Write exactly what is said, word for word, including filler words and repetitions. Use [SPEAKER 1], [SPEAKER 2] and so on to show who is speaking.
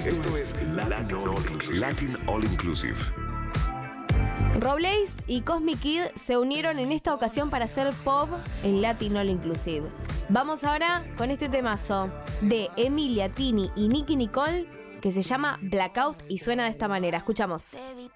[SPEAKER 1] Esto es Latin All Inclusive. Latin All Inclusive.
[SPEAKER 2] Robles y Cosmic Kid se unieron en esta ocasión para hacer pop en Latin All Inclusive. Vamos ahora con este temazo de Emilia, Tini y Nicki Nicole que se llama Blackout y suena de esta manera. Escuchamos.